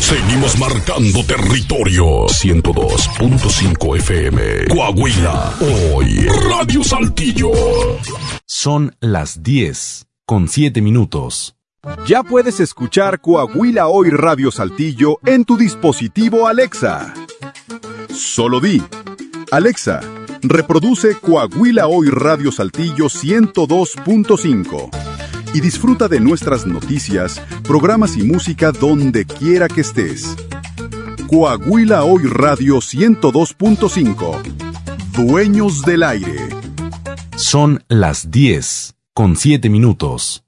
Seguimos marcando territorio. 102.5 FM. Coahuila. Hoy. Radio Saltillo. Son las 10:07. Ya puedes escuchar Coahuila Hoy Radio Saltillo en tu dispositivo Alexa. Solo di: Alexa, reproduce Coahuila Hoy Radio Saltillo 102.5 y disfruta de nuestras noticias, programas y música donde quiera que estés. Coahuila Hoy Radio 102.5. Dueños del aire. Son las 10:07.